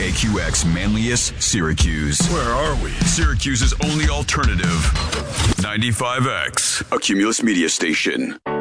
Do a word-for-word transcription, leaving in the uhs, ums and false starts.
K Q X Manlius, Syracuse. Where are we? Syracuse's only alternative. ninety-five X, a Cumulus media station.